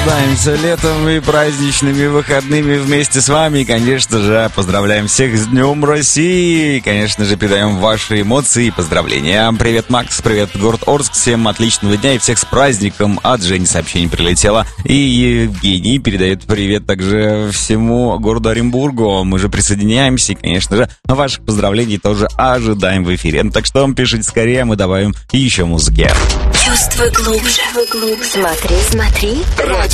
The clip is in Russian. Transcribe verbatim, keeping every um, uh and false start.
Наслаждаемся летом и праздничными выходными вместе с вами. И, конечно же, поздравляем всех с Днем России. И, конечно же, передаем ваши эмоции и поздравления. Привет, Макс, привет, город Орск. Всем отличного дня и всех с праздником. От Жени сообщение прилетело. И Евгений передает привет также всему городу Оренбургу. Мы же присоединяемся. И, конечно же, ваших поздравлений тоже ожидаем в эфире. Так что пишите скорее, мы добавим еще музыки. Чувствуй глубже. Смотри, смотри.